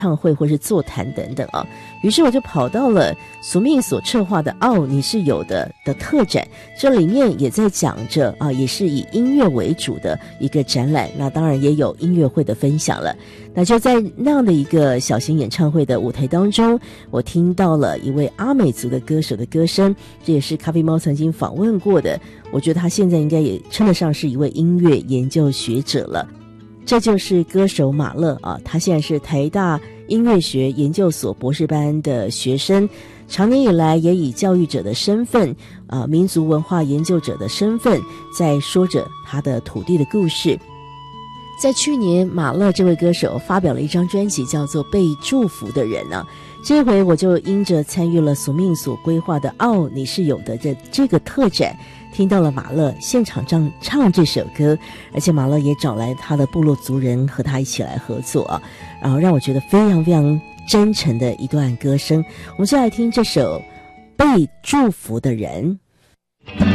唱会或是座谈等等啊，于是我就跑到了宿命所策划的你是有的特展，这里面也在讲着也是以音乐为主的一个展览，那当然也有音乐会的分享了。那就在那样的一个小型演唱会的舞台当中，我听到了一位阿美族的歌手的歌声，这也是咖啡猫曾经访问过的，我觉得他现在应该也称得上是一位音乐研究学者了。这就是歌手马勒他现在是台大音乐学研究所博士班的学生，长年以来也以教育者的身份民族文化研究者的身份在说着他的土地的故事。在去年，马勒这位歌手发表了一张专辑，叫做《被祝福的人》这回我就因着参与了宿命所规划的你是有的这个特展，听到了马勒现场唱这首歌，而且马勒也找来他的部落族人和他一起来合作然后让我觉得非常非常真诚的一段歌声。我们先来听这首《被祝福的人》。